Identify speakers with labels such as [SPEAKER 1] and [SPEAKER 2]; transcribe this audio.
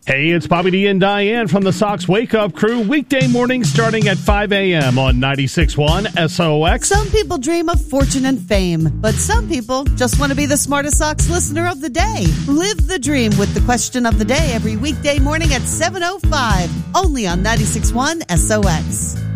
[SPEAKER 1] Hey, it's Bobby D and Diane from the Sox Wake Up Crew. Weekday morning starting at 5 a.m. on 96.1 SOX.
[SPEAKER 2] Some people dream of fortune and fame, but some people just want to be the smartest Sox listener of the day. Live the dream with the question of the day every weekday morning at 7:05, only on 96.1 SOX.